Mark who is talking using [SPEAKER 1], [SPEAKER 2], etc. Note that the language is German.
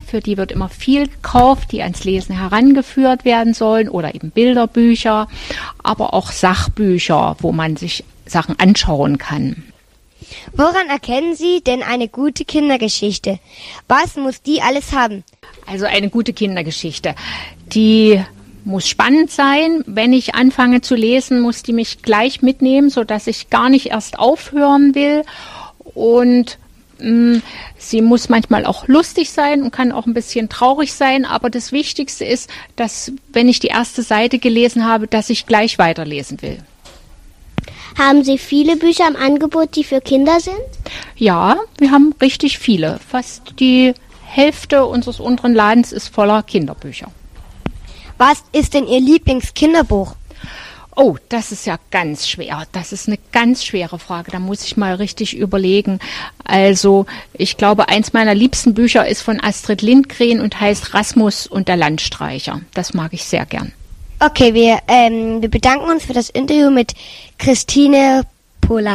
[SPEAKER 1] für die wird immer viel gekauft, die ans Lesen herangeführt werden sollen oder eben Bilderbücher, aber auch Sachbücher, wo man sich Sachen anschauen kann.
[SPEAKER 2] Woran erkennen Sie denn eine gute Kindergeschichte? Was muss die alles haben?
[SPEAKER 1] Also eine gute Kindergeschichte, die muss spannend sein. Wenn ich anfange zu lesen, muss die mich gleich mitnehmen, sodass ich gar nicht erst aufhören will. Und sie muss manchmal auch lustig sein und kann auch ein bisschen traurig sein. Aber das Wichtigste ist, dass, wenn ich die erste Seite gelesen habe, dass ich gleich weiterlesen will.
[SPEAKER 3] Haben Sie viele Bücher im Angebot, die für Kinder sind?
[SPEAKER 1] Ja, wir haben richtig viele. Fast die Hälfte unseres unteren Ladens ist voller Kinderbücher.
[SPEAKER 2] Was ist denn Ihr Lieblingskinderbuch?
[SPEAKER 1] Oh, das ist ja ganz schwer. Das ist eine ganz schwere Frage. Da muss ich mal richtig überlegen. Also, ich glaube, eins meiner liebsten Bücher ist von Astrid Lindgren und heißt Rasmus und der Landstreicher. Das mag ich sehr gern.
[SPEAKER 2] Okay, wir bedanken uns für das Interview mit Christine Pola.